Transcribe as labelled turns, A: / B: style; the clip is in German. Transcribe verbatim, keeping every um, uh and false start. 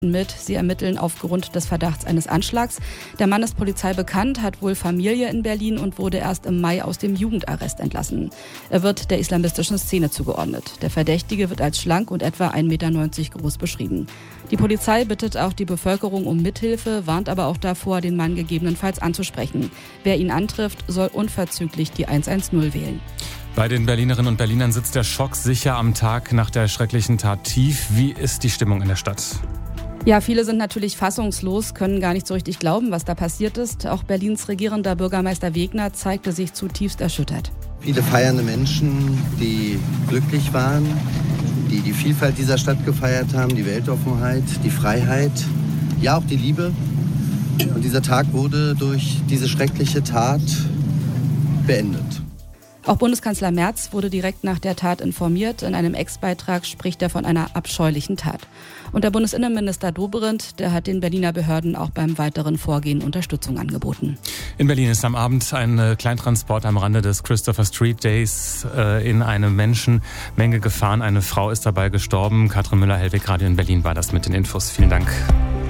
A: mit. Sie ermitteln aufgrund des Verdachts eines Anschlags. Der Mann ist Polizei bekannt, hat wohl Familie in Berlin und wurde erst im Mai aus dem Jugendarrest entlassen. Er wird der islamistischen Szene zugeordnet. Der Verdächtige wird als schlank und etwa ein Meter neunzig groß beschrieben. Die Polizei bittet auch die Bevölkerung um Mithilfe, warnt aber auch davor, den Mann gegebenenfalls anzusprechen. Wer ihn antrifft, soll unverzüglich die hundertzehn wählen.
B: Bei den Berlinerinnen und Berlinern sitzt der Schock sicher am Tag nach der schrecklichen Tat tief. Wie ist die Stimmung in der Stadt?
A: Ja, viele sind natürlich fassungslos, können gar nicht so richtig glauben, was da passiert ist. Auch Berlins regierender Bürgermeister Wegner zeigte sich zutiefst erschüttert.
C: Viele feiernde Menschen, die glücklich waren, die die Vielfalt dieser Stadt gefeiert haben, die Weltoffenheit, die Freiheit, ja auch die Liebe. Und dieser Tag wurde durch diese schreckliche Tat beendet.
A: Auch Bundeskanzler Merz wurde direkt nach der Tat informiert. In einem Ex-Beitrag spricht er von einer abscheulichen Tat. Und der Bundesinnenminister Dobrindt, der hat den Berliner Behörden auch beim weiteren Vorgehen Unterstützung angeboten.
B: In Berlin ist am Abend ein Kleintransport am Rande des Christopher Street Days in eine Menschenmenge gefahren. Eine Frau ist dabei gestorben. Katrin Müller-Hellwig, Radio in Berlin war das mit den Infos. Vielen Dank.